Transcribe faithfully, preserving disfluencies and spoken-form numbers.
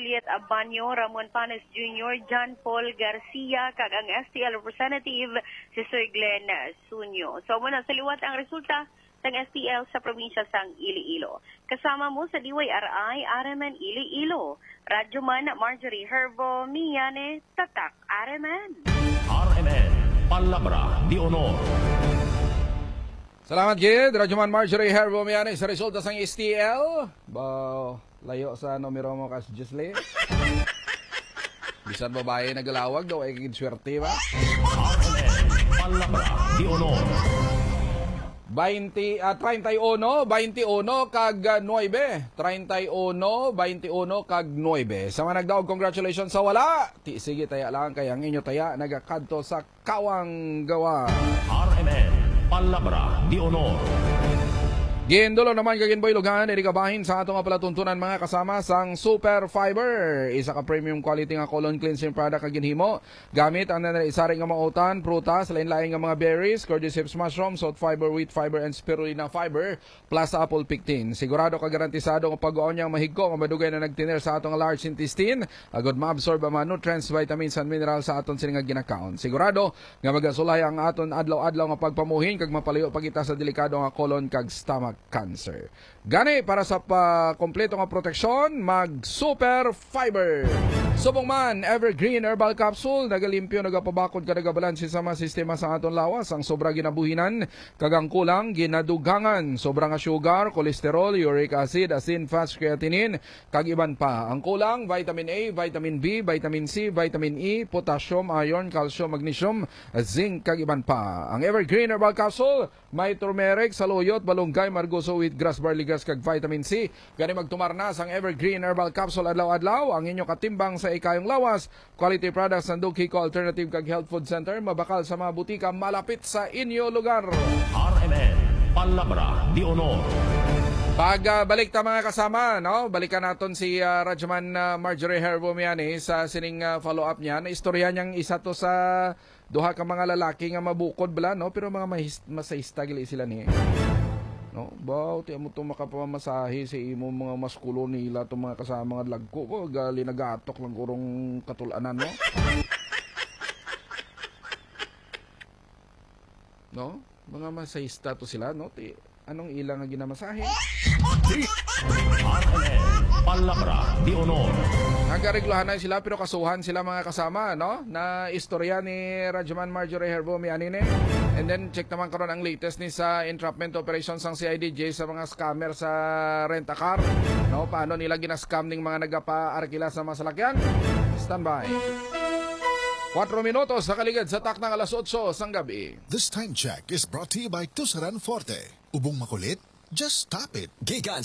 Juliet Abanyo, Ramon Panes Junior, John Paul Garcia, kag ang S T L representative si Sir Glenn Sunyo. So muna sa liwat ang resulta ng S T L sa probinsya sang Iloilo. Kasama mo sa D Y R I, R M N Iloilo. Radyoman Marjorie Herbo, Miyane, Tatak, R M N. R M N, Palabra de Honor. Salamat, Gid. Radyoman Marjorie Herbo, Miyane, sa resulta sang S T L. Ba, layo sa numero mo kas Gisle. Bisan babae nagalawag daw ay swerte ba? R M N, Palabra de Honor. twenty, uh, thirty-one, twenty-one kag nueve. thirty-one, twenty-one kag nueve. Sa mga nagdaog, congratulations sa wala. Ti, sige, taya lang kay ang inyo taya nagakadto sa Kawang Gawa. R M N, Palabra de Honor. Gindulo naman kaginboy lugan, irikabahin sa atong palatuntunan mga kasama sang Super Fiber. Isa ka premium quality nga colon cleansing product kaginhimo. Gamit ang nanaisaring nga mga utan, prutas, lain-lain nga mga berries, cordyceps mushroom, salt fiber, wheat fiber, and spirulina fiber, plus apple pectin. Sigurado ka garantisado nga pag-uon niyang mahigko nga madugay na nagtiner sa atong large intestine, agod ma-absorb ang mga nutrients, vitamins, and minerals sa aton sining nga ginakaon. Sigurado nga magasulay ang aton adlaw-adlaw nga pagpamuhin kag mapalayo pa kita sa delikado nga colon kag stomach cancer. Gani para sa pa kompleto nga proteksyon, mag Super Fiber. Subong man, Evergreen Herbal Capsule, nagalimpyo, nagapabakod, nagabalansi sa mga sistema sa aton lawas. Ang sobra ginabuhinan, kagang kulang, ginadugangan, sobra nga sugar, kolesterol, uric acid, asin, fats, creatinine, kag iban pa. Ang kulang, vitamin A, vitamin B, vitamin C, vitamin E, potassium, iron, calcium, magnesium, zinc, kag iban pa. Ang Evergreen Herbal Capsule, may turmeric, saluyot, balunggay, margoso with grass, barley grass, kag vitamin C. Gani magtumar na sang Evergreen Herbal Capsule adlaw-adlaw, ang inyo katimbang sa ikayong lawas. Quality products ng Dukiko Alternative kag Health Food Center, mabakal sa mga butika malapit sa inyo lugar. R M N, Palabra de Honor. Pag uh, balik ta mga kasama, no? Balikan naton si uh, Radyoman uh, Marjorie Herbo Miani sa sining uh, follow-up niya. Na istorya niyang isa to sa duha ka mga lalaki nga mabukod bala, no? Pero mga masahista gili sila ni. No, baw ti mo to makapamasahe sa imo mga maskulo nila to mga kasama nga lagko ko gali nagatok lang kurong katulanan no. No, mga masahista to sila no. Ti anong ilang nga ginamasahe? R M N, Palabra de Honor. Nagaregluhan na sila pero kasuhan sila mga kasama no na istorya ni Radyoman Marjorie Herbo Mianine. And then check naman karon ang latest ni sa entrapment operations ng C I D J sa mga scammer sa rent-a-car. No, paano nila gina-scam ning mga nagapa-arkila sa mga salakyan? Standby. four minutos sa kaligid sa taknang alas otso sang gabi. This time check is brought to you by Tusaran Forte. Ubong makulit? Just tap it. Gigan